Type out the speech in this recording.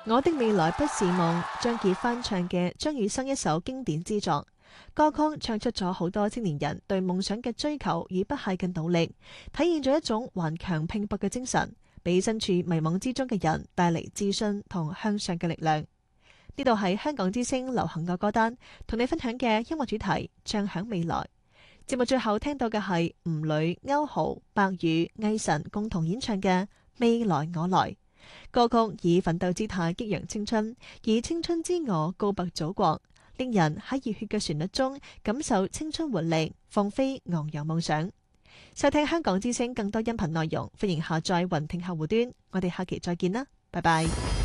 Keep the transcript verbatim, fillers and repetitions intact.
我的未來不是夢，張傑翻唱嘅張雨生一首經典之作，歌曲唱出咗好多青年人對夢想嘅追求與不懈嘅努力，體現咗一種頑強拼搏嘅精神，俾身處迷惘之中嘅人帶嚟自信同向上嘅力量。呢度係香港之聲流行樂歌單，同你分享嘅音樂主題唱響未來。節目最後聽到嘅係吳磊、歐豪、白宇、魏晨共同演唱嘅《未來我來》。歌曲以奮鬥姿態激揚青春，以青春之我告白祖國，令人喺熱血嘅旋律中感受青春活力，放飛昂揚夢想。收聽香港之聲更多音頻內容，歡迎下載雲聽客戶端。我哋下期再見啦，拜拜。